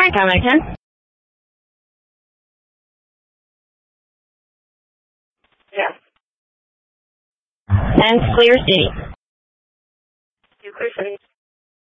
Frank, how may I attend? Yes. And Clear City. Clear City.